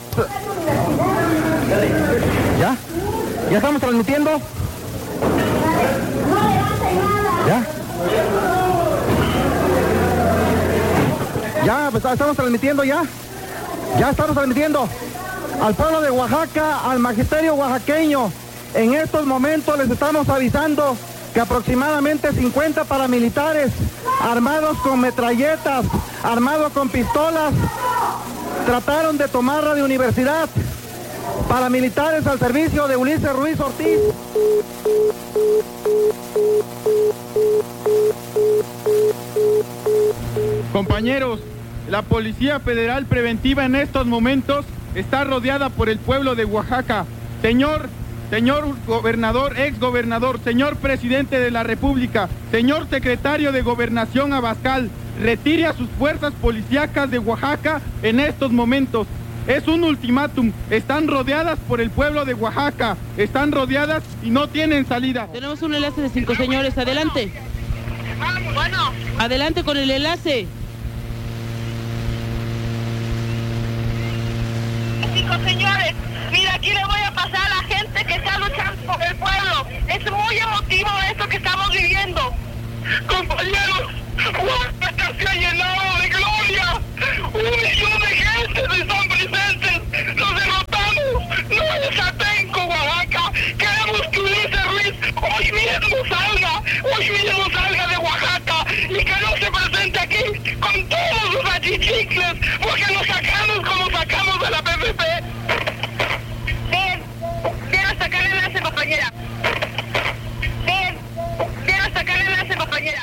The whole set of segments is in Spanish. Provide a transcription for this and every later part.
¿Ya? ¿Ya estamos transmitiendo? ¿Ya? ¿Ya? Pues, ¿estamos transmitiendo ya? Ya estamos transmitiendo. Al pueblo de Oaxaca, al magisterio oaxaqueño, en estos momentos les estamos avisando que aproximadamente 50 paramilitares armados con metralletas, armados con pistolas, trataron de tomar Radio Universidad. Paramilitares al servicio de Ulises Ruiz Ortiz. Compañeros, la Policía Federal Preventiva en estos momentos está rodeada por el pueblo de Oaxaca. Señor gobernador, exgobernador, señor presidente de la República, señor secretario de Gobernación Abascal, retire a sus fuerzas policíacas de Oaxaca en estos momentos. Es un ultimátum, están rodeadas por el pueblo de Oaxaca, están rodeadas y no tienen salida. Tenemos un enlace de 5 señores, adelante. Bueno. Adelante con el enlace. 5 señores, mira, aquí le voy a pasar a la gente que está luchando por el pueblo. Es muy emotivo esto que estamos viviendo. Compañeros, Oaxaca se ha llenado de gloria. 1 millón de gente están presentes. Los derrotamos. No es Atenco, Oaxaca. Queremos que Ulises Ruiz hoy mismo salga de Oaxaca y que no se presente aquí con todos sus achichicles, porque nos sacamos como sacamos de la PPP. Quiero sacar el enlace, compañera. Quiero sacar el enlace, compañera.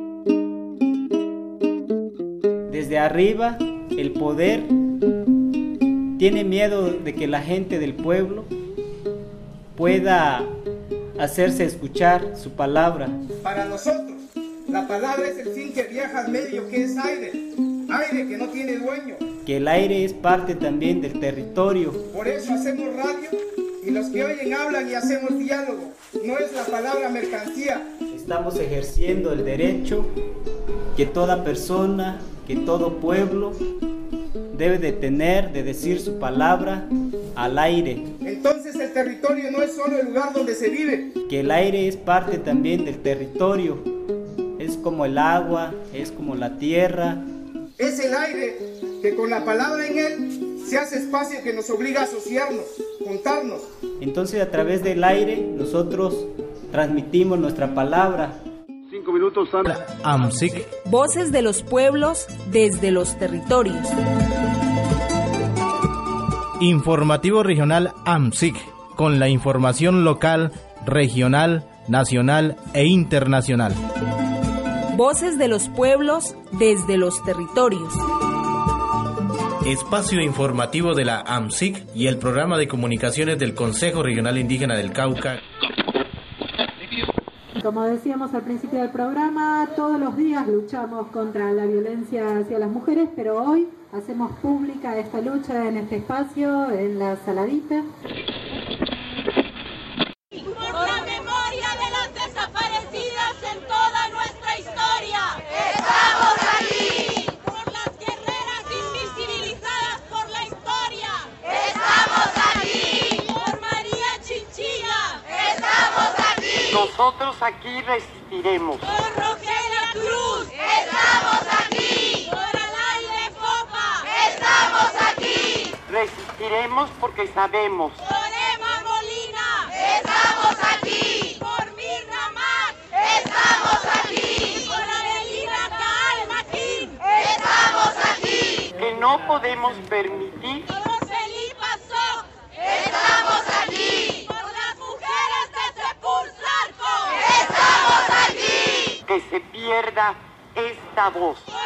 Desde arriba, el poder tiene miedo de que la gente del pueblo pueda hacerse escuchar su palabra. Para nosotros, la palabra es el fin que viaja al medio, que es aire que no tiene dueño. Que el aire es parte también del territorio. Por eso hacemos radio y los que oyen hablan y hacemos diálogo. No es la palabra mercancía. Estamos ejerciendo el derecho que toda persona, que todo pueblo debe de tener, de decir su palabra al aire. Entonces el territorio no es solo el lugar donde se vive. Que el aire es parte también del territorio. Es como el agua, es como la tierra. Es el aire que con la palabra en él se hace espacio que nos obliga a asociarnos, contarnos. Entonces a través del aire nosotros transmitimos nuestra palabra. 5 minutos, Sandra. AMSIC. Voces de los pueblos desde los territorios. Informativo regional AMSIC, con la información local, regional, nacional e internacional. Voces de los pueblos desde los territorios. Espacio informativo de la AMSIC y el programa de comunicaciones del Consejo Regional Indígena del Cauca. Como decíamos al principio del programa, todos los días luchamos contra la violencia hacia las mujeres, pero hoy hacemos pública esta lucha en este espacio, en la Saladita. Por la memoria de las desaparecidas en toda nuestra historia. ¡Estamos aquí! Por las guerreras invisibilizadas por la historia. ¡Estamos aquí! Por María Chinchilla. ¡Estamos aquí! Nosotros aquí resistiremos. Por Rogelia Cruz. ¡Estamos aquí! Por Alaide Popa. ¡Estamos aquí! Resistiremos porque sabemos. Por Emma Molina. ¡Estamos aquí! Por Mirna Mac. ¡Estamos aquí! Por Adelina Caal Maquín. ¡Estamos aquí! Que no podemos permitir. Por Roseli Pasó. ¡Estamos aquí! Por las mujeres de Sepulclarco. ¡Estamos aquí! Que se pierda esta voz.